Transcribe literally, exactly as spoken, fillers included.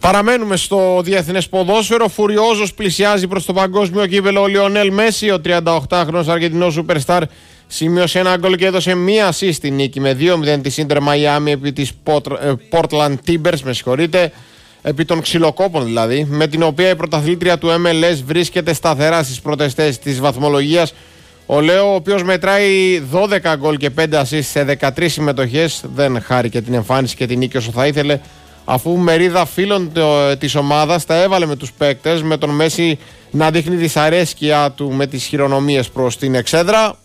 Παραμένουμε στο διεθνές ποδόσφαιρο. Φουριόζος πλησιάζει προς το παγκόσμιο κύπελλο ο Λιονέλ Μέση. Ο τριανταοκτάχρονος Αργεντινός Superstar σημείωσε ένα γκολ και έδωσε μία assist στη νίκη με δύο μηδέν της Ίντερ Μαϊάμι επί της Portland Timbers, με συγχωρείτε, επί των ξυλοκόπων δηλαδή, με την οποία η πρωταθλήτρια του εμ ελ ες βρίσκεται σταθερά στις πρώτες θέσεις της βαθμολογίας. Ο Λέο, ο οποίος μετράει δώδεκα γκολ και πέντε assist σε δεκατρείς συμμετοχές, δεν χάρηκε την εμφάνιση και την νίκη όσο θα ήθελε, αφού μερίδα φίλων της ομάδας τα έβαλε με τους παίκτες, με τον Μέση να δείχνει δυσαρέσκεια του με τις χειρονομίες προς την εξέδρα.